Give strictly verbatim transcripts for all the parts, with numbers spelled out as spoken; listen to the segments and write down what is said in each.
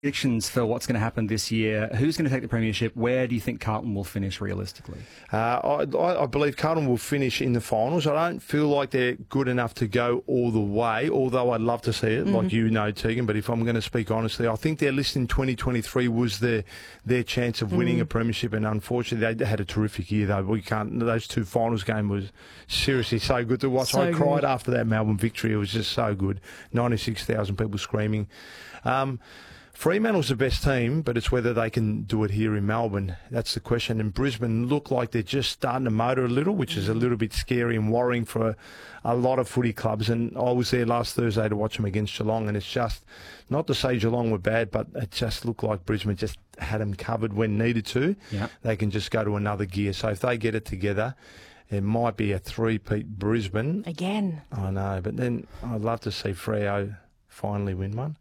predictions for what's going to happen this year? Who's going to take the premiership? Where do you think Carlton will finish realistically? Uh, I, I believe Carlton will finish in the finals. I don't feel like they're good enough to go all the way, although I'd love to see it, mm-hmm. like you know, Tegan. But if I'm going to speak honestly, I think their list in twenty twenty-three was their their chance of winning mm. a premiership, and unfortunately they had a terrific year. Though we can't. Those two finals games was seriously so good to watch. So I cried good. after that Melbourne victory. It was just so good. ninety-six thousand people screaming. Um, Fremantle's the best team, but it's whether they can do it here in Melbourne. That's the question. And Brisbane look like they're just starting to motor a little, which is a little bit scary and worrying for a, a lot of footy clubs. And I was there last Thursday to watch them against Geelong, and it's just, not to say Geelong were bad, but it just looked like Brisbane just had them covered when needed to. Yeah. They can just go to another gear. So if they get it together, it might be a three-peat Brisbane. Again. I know, but then I'd love to see Freo finally win one.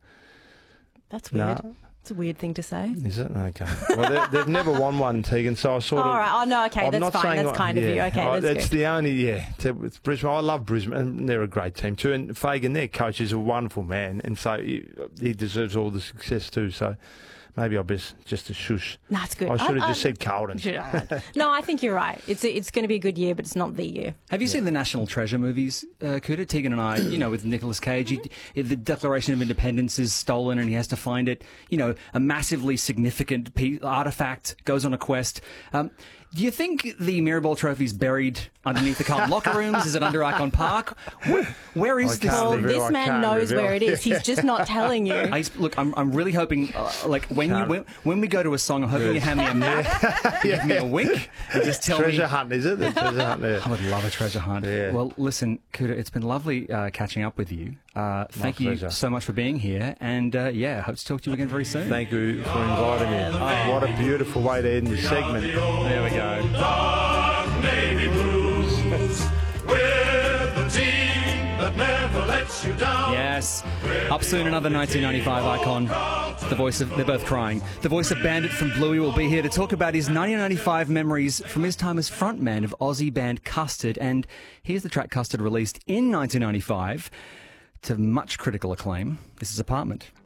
That's weird. No. It's a weird thing to say. Is it? Okay. Well, they've never won one, Tegan, so I sort of... All right. Oh, no, okay, I'm that's not fine. saying That's like, kind yeah, of you. Okay, I, that's It's good. the only, yeah, it's Brisbane. I love Brisbane, and they're a great team too. And Fagan, their coach, is a wonderful man, and so he, he deserves all the success too, so... Maybe I'll be just a shush. No, it's good. I should have I, just I, said Carlton. Should I? No, I think you're right. It's it's going to be a good year, but it's not the year. Have you yeah. seen the National Treasure movies, uh, Kuta? Tegan and I, you know, with Nicolas Cage, he, the Declaration of Independence is stolen and he has to find it. You know, a massively significant piece, artifact, goes on a quest. Um, do you think the Mirabelle Trophy is buried underneath the Carlton locker rooms? Is it under Icon Park? Where, where is this? Well, reveal, this man knows reveal. where it is. He's just not telling you. I, look, I'm, I'm really hoping, uh, like, when you when, when we go to a song, I'm hoping yeah. you hand me a map, give me a wink, and just tell treasure me... Treasure hunt, is it? The treasure hunt there. I would love a treasure hunt. Yeah. Well, listen, Kuta, it's been lovely uh, catching up with you. Uh, thank pleasure. you so much for being here, and uh, yeah, I hope to talk to you again very soon. Thank you for inviting me. Oh, what a beautiful way to end the segment. There we go. Dark navy blues with the team that never lets you down. Yes. Up soon, another nineteen ninety-five icon. The voice of, they're both crying. The voice of Bandit from Bluey will be here to talk about his nineteen ninety-five memories from his time as frontman of Aussie band Custard. And here's the track Custard released in nineteen ninety-five to much critical acclaim. This is Apartment.